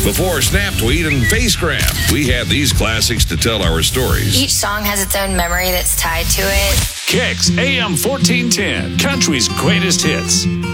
Before Snap Tweet and Face Grab, we have these classics to tell our stories. Each song has its own memory that's tied to it. Kicks AM 1410, country's greatest hits.